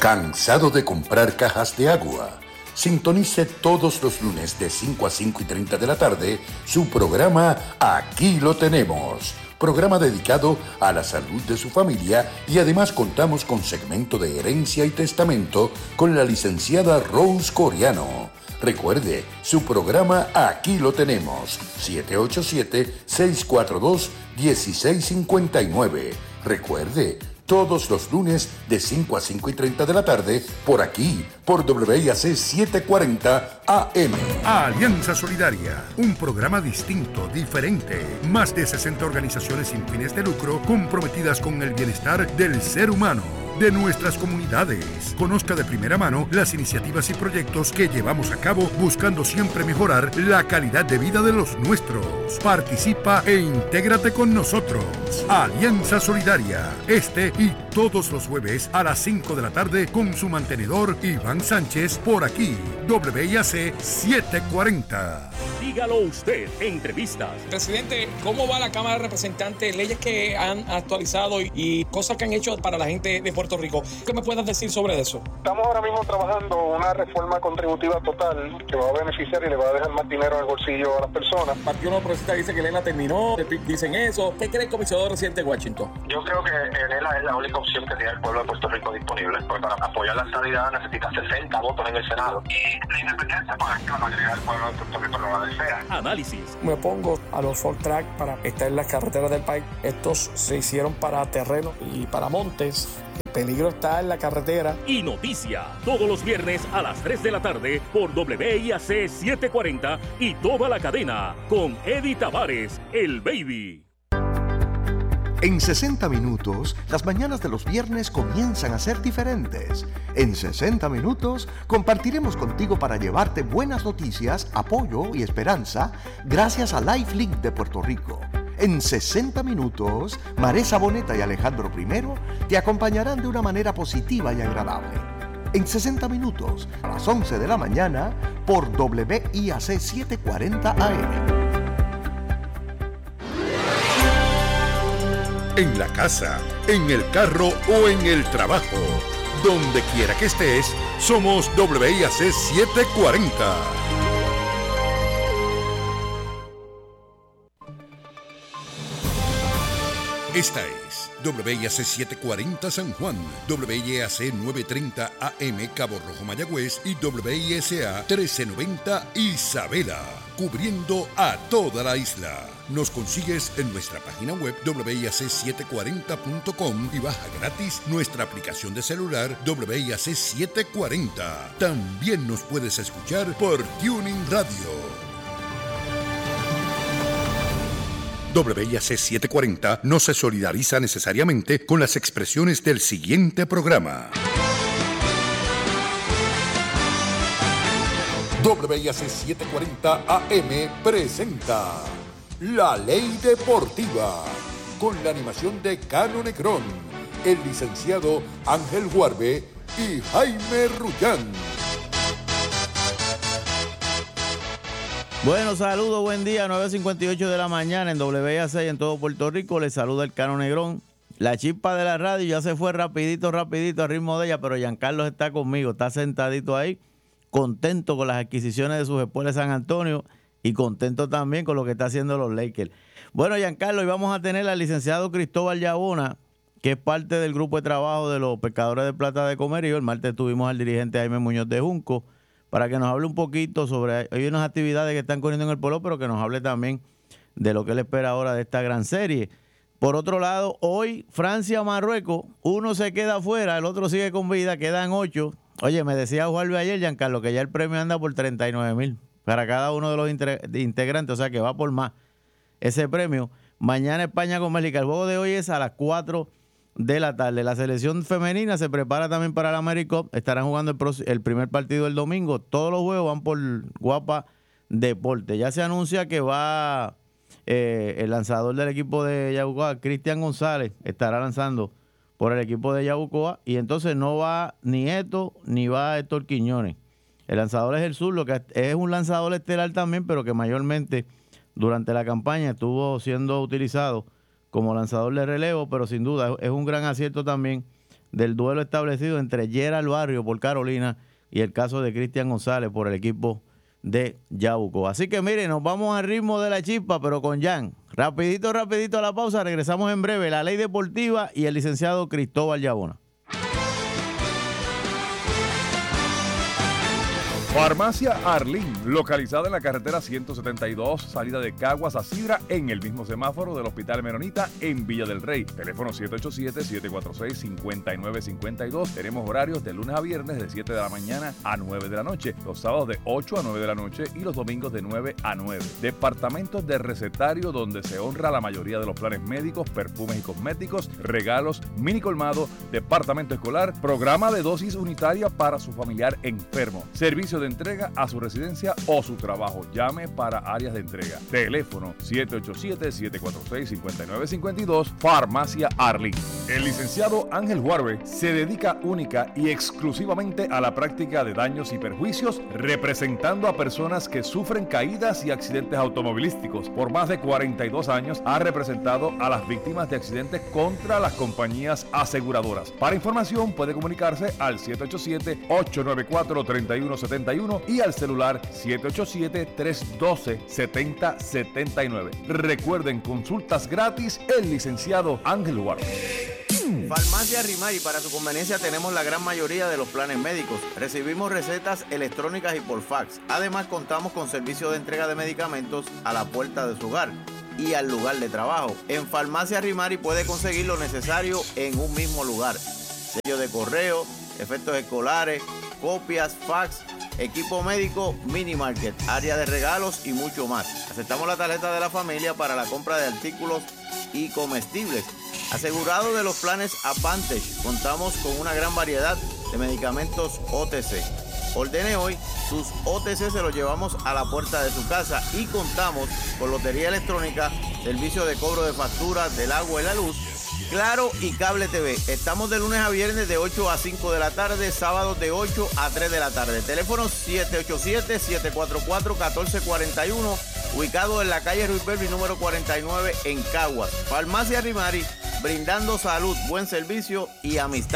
¿Cansado de comprar cajas de agua? Sintonice todos los lunes de 5 a 5:30 de la tarde su programa Aquí lo tenemos. Programa dedicado a la salud de su familia y además contamos con segmento de herencia y testamento con la licenciada Rose Coriano. Recuerde, su programa Aquí lo tenemos, 787-642-1659. Recuerde, todos los lunes de 5 a 5:30 de la tarde, por aquí, por WIAC 740 AM. Alianza Solidaria, un programa distinto, diferente. Más de 60 organizaciones sin fines de lucro comprometidas con el bienestar del ser humano, de nuestras comunidades. Conozca de primera mano las iniciativas y proyectos que llevamos a cabo buscando siempre mejorar la calidad de vida de los nuestros. Participa e intégrate con nosotros. Alianza Solidaria, este y todos los jueves a las 5 de la tarde con su mantenedor Iván Sánchez por aquí, WIAC 740. Dígalo usted, entrevistas. Presidente, ¿cómo va la Cámara de Representantes? Leyes que han actualizado y cosas que han hecho para la gente de Puerto Rico. ¿Qué me puedes decir sobre eso? Estamos ahora mismo trabajando una reforma contributiva total que va a beneficiar y le va a dejar más dinero en el bolsillo a las personas. El Partido Nuevo Progresista dice que Elena terminó, dicen eso. ¿Qué cree el comisionado residente de Washington? Yo creo que Elena es la única opción que tiene el pueblo de Puerto Rico disponible, porque para apoyar la estadidad necesita 60 votos en el Senado. Y la independencia, pues es que la mayoría del pueblo de Puerto Rico no la desea. Análisis. Me opongo a los Ford Track para estar en las carreteras del país. Estos se hicieron para terreno y para montes. El peligro está en la carretera. Y noticia, todos los viernes a las 3 de la tarde por WIAC 740 y toda la cadena con Eddie Tavares, el Baby. En 60 minutos, las mañanas de los viernes comienzan a ser diferentes. En 60 minutos, compartiremos contigo para llevarte buenas noticias, apoyo y esperanza gracias a LifeLink de Puerto Rico. En 60 minutos, Maresa Boneta y Alejandro I te acompañarán de una manera positiva y agradable. En 60 minutos, a las 11 de la mañana, por WIAC 740 AM. En la casa, en el carro o en el trabajo. Donde quiera que estés, somos WIAC 740. Esta es WIAC 740 San Juan, WIAC 930 AM Cabo Rojo Mayagüez y WISA 1390 Isabela, cubriendo a toda la isla. Nos consigues en nuestra página web WIAC740.com y baja gratis nuestra aplicación de celular WIAC 740. También nos puedes escuchar por Tuning Radio. WIAC 740 no se solidariza necesariamente con las expresiones del siguiente programa. WIAC 740 AM presenta La Ley Deportiva, con la animación de Cano Negrón, el licenciado Ángel Guarbe y Jaime Rullán. Bueno, saludos, buen día, 9:58 de la mañana en WIAC y en todo Puerto Rico. Les saluda el Cano Negrón. La chispa de la radio ya se fue rapidito al ritmo de ella, pero Giancarlo está conmigo, está sentadito ahí, contento con las adquisiciones de sus espuelas de San Antonio y contento también con lo que está haciendo los Lakers. Bueno, Giancarlo, hoy vamos a tener al licenciado Cristóbal Yabona, que es parte del grupo de trabajo de los pescadores de plata de Comerío. El martes tuvimos al dirigente Jaime Muñoz de Junco, para que nos hable un poquito sobre, hay unas actividades que están corriendo en el pueblo, pero que nos hable también de lo que él espera ahora de esta gran serie. Por otro lado, hoy Francia-Marruecos, uno se queda afuera, el otro sigue con vida, quedan 8. Oye, me decía Juan ayer, Giancarlo, que ya el premio anda por 39,000 para cada uno de los integrantes, o sea que va por más ese premio. Mañana España con México, el juego de hoy es a las 4 de la tarde. La selección femenina se prepara también para la AmeriCup. Estarán jugando el primer partido el domingo. Todos los juegos van por Guapa Deporte. Ya se anuncia que va el lanzador del equipo de Yabucoa, Cristian González, estará lanzando por el equipo de Yabucoa. Y entonces no va ni Eto ni va Héctor Quiñones. El lanzador es el zurdo, que es un lanzador estelar también, pero que mayormente durante la campaña estuvo siendo utilizado como lanzador de relevo, pero sin duda es un gran acierto también del duelo establecido entre Gerald Barrio por Carolina y el caso de Cristian González por el equipo de Yauco. Así que miren, nos vamos al ritmo de la chispa, pero con Jan. Rapidito a la pausa, regresamos en breve. La Ley Deportiva y el licenciado Cristóbal Yabona. Farmacia Arlín, localizada en la carretera 172, salida de Caguas a Sidra, en el mismo semáforo del Hospital Menonita en Villa del Rey. Teléfono 787-746-5952. Tenemos horarios de lunes a viernes de 7 de la mañana a 9 de la noche, los sábados de 8 a 9 de la noche y los domingos de 9 a 9. Departamentos de recetario donde se honra la mayoría de los planes médicos, perfumes y cosméticos, regalos, mini colmado, departamento escolar, programa de dosis unitaria para su familiar enfermo, servicio de entrega a su residencia o su trabajo. Llame para áreas de entrega. Teléfono 787-746-5952, Farmacia Arlín. El licenciado Ángel Juarbe se dedica única y exclusivamente a la práctica de daños y perjuicios, representando a personas que sufren caídas y accidentes automovilísticos. Por más de 42 años ha representado a las víctimas de accidentes contra las compañías aseguradoras. Para información puede comunicarse al 787-894-3171 y al celular 787-312-7079. Recuerden, consultas gratis, el licenciado Ángel Juarbe. Farmacia Rimari, para su conveniencia tenemos la gran mayoría de los planes médicos. Recibimos recetas electrónicas y por fax. Además contamos con servicio de entrega de medicamentos a la puerta de su hogar y al lugar de trabajo. En Farmacia Rimari puede conseguir lo necesario en un mismo lugar. Sello de correo, efectos escolares, copias, fax, equipo médico, mini market, área de regalos y mucho más. Aceptamos la tarjeta de la familia para la compra de artículos y comestibles. Asegurado de los planes Advantage, contamos con una gran variedad de medicamentos OTC. Ordene hoy, sus OTC se los llevamos a la puerta de su casa y contamos con lotería electrónica, servicio de cobro de facturas del agua y la luz, Claro y Cable TV. Estamos de lunes a viernes de 8 a 5 de la tarde, sábados de 8 a 3 de la tarde. Teléfono 787-744-1441, ubicado en la calle Ruiz Belvi número 49 en Caguas. Farmacia Rimari, brindando salud, buen servicio y amistad.